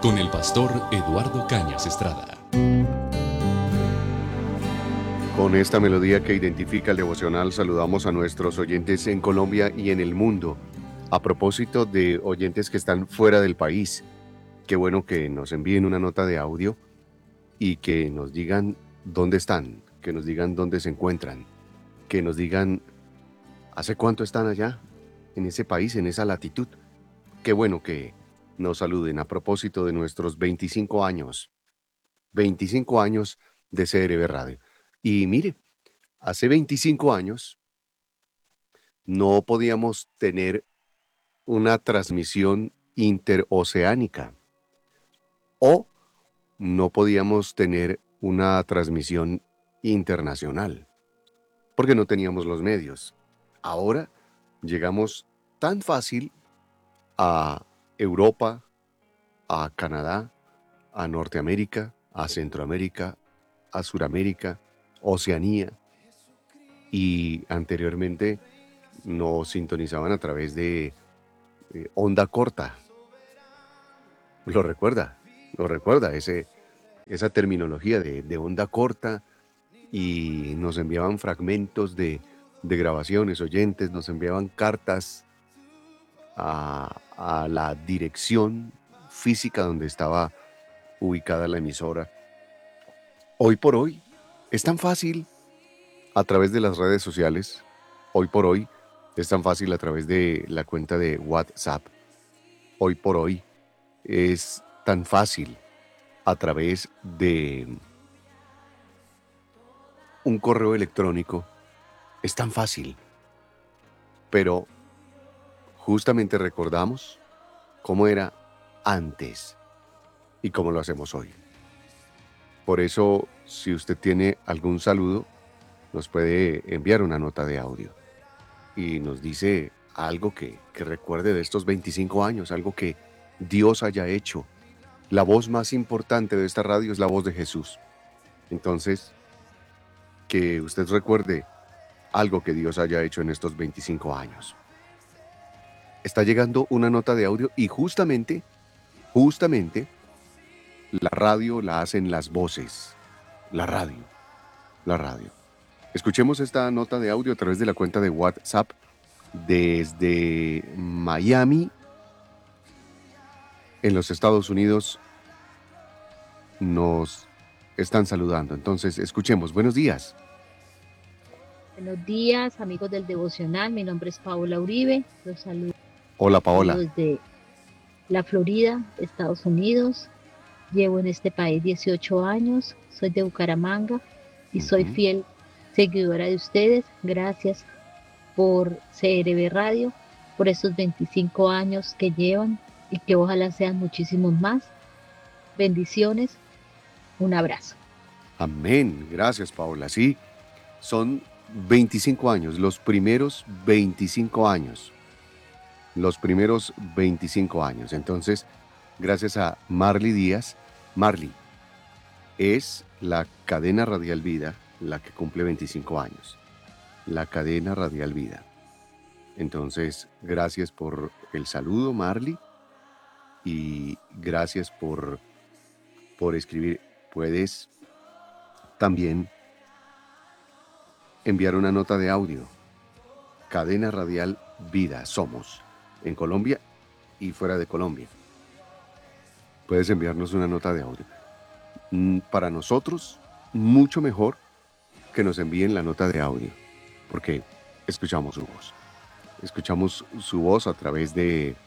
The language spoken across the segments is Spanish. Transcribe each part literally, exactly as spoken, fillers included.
con el pastor Eduardo Cañas Estrada. Con esta melodía que identifica el devocional, saludamos a nuestros oyentes en Colombia y en el mundo. A propósito de oyentes que están fuera del país, qué bueno que nos envíen una nota de audio y que nos digan dónde están, que nos digan dónde se encuentran, que nos digan hace cuánto están allá, en ese país, en esa latitud. Qué bueno que nos saluden a propósito de nuestros veinticinco años, veinticinco años de C R B Radio. Y mire, hace veinticinco años no podíamos tener una transmisión interoceánica o no podíamos tener una transmisión internacional porque no teníamos los medios. Ahora llegamos tan fácil a Europa, a Canadá, a Norteamérica, a Centroamérica, a Suramérica, Oceanía, y anteriormente nos sintonizaban a través de eh, onda corta. ¿Lo recuerda? ¿Lo recuerda? Ese, esa terminología de, de onda corta, y nos enviaban fragmentos de, de grabaciones, oyentes, nos enviaban cartas a, a la dirección física donde estaba ubicada la emisora. Hoy por hoy es tan fácil a través de las redes sociales, hoy por hoy es tan fácil a través de la cuenta de WhatsApp, hoy por hoy es tan fácil a través de un correo electrónico, es tan fácil, pero justamente recordamos cómo era antes y cómo lo hacemos hoy. Por eso, si usted tiene algún saludo, nos puede enviar una nota de audio y nos dice algo que, que recuerde de estos veinticinco años, algo que Dios haya hecho. La voz más importante de esta radio es la voz de Jesús. Entonces, que usted recuerde algo que Dios haya hecho en estos veinticinco años. Está llegando una nota de audio y justamente, justamente, la radio la hacen las voces. La radio, la radio. Escuchemos esta nota de audio a través de la cuenta de WhatsApp desde Miami, en los Estados Unidos. Nos están saludando. Entonces, escuchemos. Buenos días. Buenos días, amigos del devocional. Mi nombre es Paola Uribe. Los saludo. Hola, Paola. Desde la Florida, Estados Unidos. Llevo en este país dieciocho años. Soy de Bucaramanga y uh-huh. soy fiel seguidora de ustedes. Gracias por C R B Radio, por estos veinticinco años que llevan y que ojalá sean muchísimos más. Bendiciones. Un abrazo. Amén. Gracias, Paola. Sí, son veinticinco años, los primeros veinticinco años. Los primeros veinticinco años. Entonces, gracias a Marley Díaz. Marley, es la cadena Radial Vida la que cumple veinticinco años. La cadena Radial Vida. Entonces, gracias por el saludo, Marley. Y gracias por, por escribir. Puedes también enviar una nota de audio. Cadena Radial Vida somos en Colombia y fuera de Colombia. Puedes enviarnos una nota de audio. Para nosotros, mucho mejor que nos envíen la nota de audio, porque escuchamos su voz. Escuchamos su voz a través de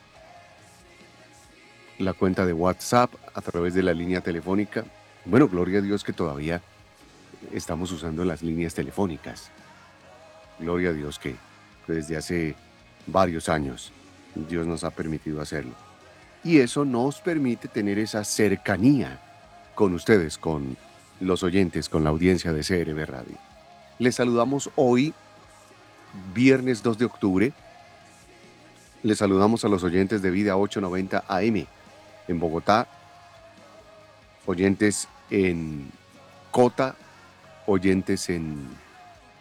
la cuenta de WhatsApp, a través de la línea telefónica. Bueno, gloria a Dios que todavía estamos usando las líneas telefónicas. Gloria a Dios que desde hace varios años Dios nos ha permitido hacerlo. Y eso nos permite tener esa cercanía con ustedes, con los oyentes, con la audiencia de C R B Radio. Les saludamos hoy, viernes dos de octubre. Les saludamos a los oyentes de Vida ochocientos noventa A M en Bogotá, oyentes en Cota, oyentes en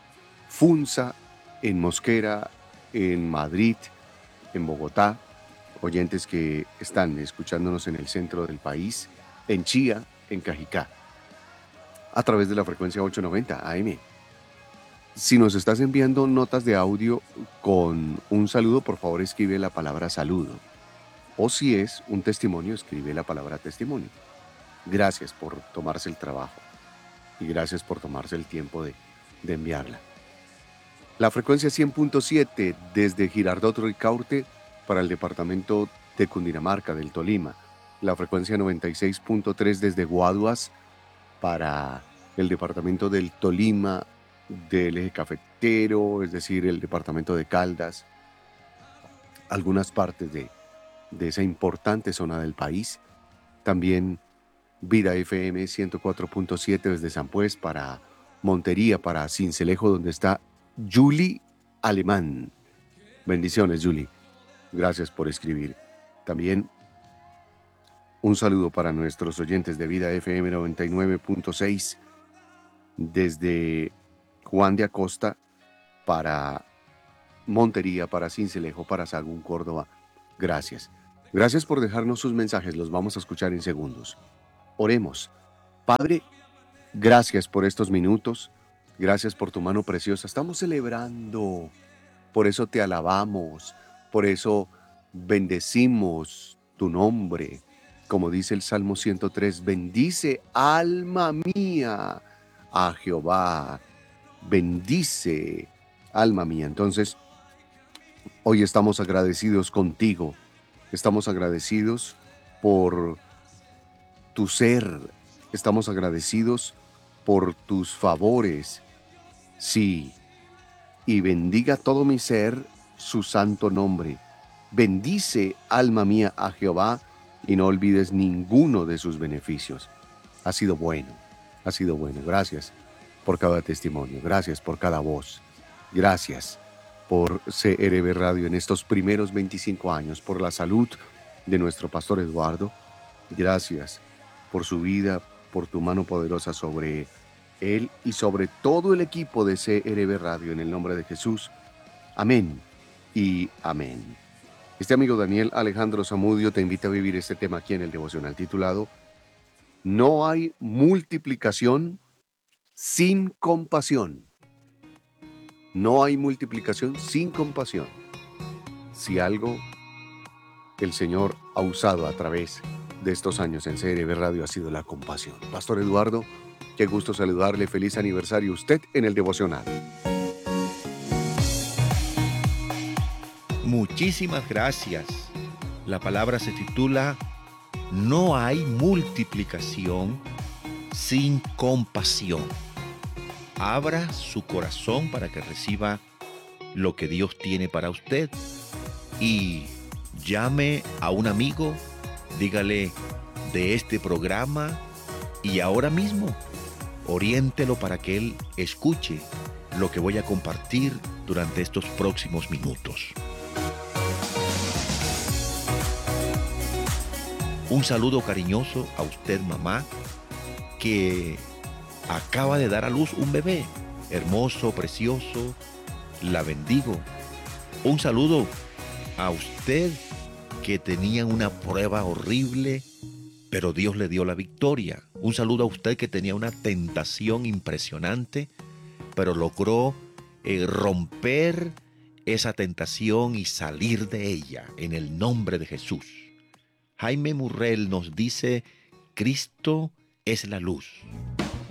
Funza, en Mosquera, en Madrid, en Bogotá, oyentes que están escuchándonos en el centro del país, en Chía, en Cajicá, a través de la frecuencia ochocientos noventa A M. Si nos estás enviando notas de audio con un saludo, por favor escribe la palabra saludo. O si es un testimonio, escribe la palabra testimonio. Gracias por tomarse el trabajo y gracias por tomarse el tiempo de, de enviarla. La frecuencia cien punto siete desde Girardot Ricaurte para el departamento de Cundinamarca, del Tolima. La frecuencia noventa y seis punto tres desde Guaduas para el departamento del Tolima, del eje cafetero, es decir, el departamento de Caldas, algunas partes de, de esa importante zona del país. También Vida F M ciento cuatro punto siete desde San Pues para Montería, para Sincelejo, donde está Julie Alemán. Bendiciones, Julie. Gracias por escribir. También un saludo para nuestros oyentes de Vida F M noventa y nueve punto seis desde Juan de Acosta para Montería, para Sincelejo, para Sagún, Córdoba. Gracias. Gracias por dejarnos sus mensajes. Los vamos a escuchar en segundos. Oremos. Padre, gracias por estos minutos. Gracias por tu mano preciosa. Estamos celebrando. Por eso te alabamos. Por eso bendecimos tu nombre. Como dice el Salmo ciento tres, bendice alma mía a Jehová. Bendice alma mía. Entonces, hoy estamos agradecidos contigo. Estamos agradecidos por tu ser. Estamos agradecidos por tus favores. Sí. Y bendiga todo mi ser su santo nombre. Bendice, alma mía, a Jehová y no olvides ninguno de sus beneficios. Ha sido bueno, ha sido bueno. Gracias por cada testimonio. Gracias por cada voz. Gracias por C R B Radio en estos primeros veinticinco años, por la salud de nuestro pastor Eduardo. Gracias por su vida, por tu mano poderosa sobre él y sobre todo el equipo de C R B Radio, en el nombre de Jesús. Amén y amén. Este amigo Daniel Alejandro Zamudio te invita a vivir este tema aquí en el devocional titulado No hay multiplicación sin compasión. No hay multiplicación sin compasión. Si algo el Señor ha usado a través de estos años en C R B Radio ha sido la compasión. Pastor Eduardo, qué gusto saludarle. Feliz aniversario a usted en el devocional. Muchísimas gracias. La palabra se titula No hay multiplicación sin compasión. Abra su corazón para que reciba lo que Dios tiene para usted y llame a un amigo, dígale de este programa y ahora mismo oriéntelo para que él escuche lo que voy a compartir durante estos próximos minutos. Un saludo cariñoso a usted, mamá, que acaba de dar a luz un bebé hermoso, precioso. La bendigo. Un saludo a usted que tenía una prueba horrible, pero Dios le dio la victoria. Un saludo a usted que tenía una tentación impresionante, pero logró eh, romper esa tentación y salir de ella en el nombre de Jesús. Jaime Murrell nos dice, Cristo es la luz.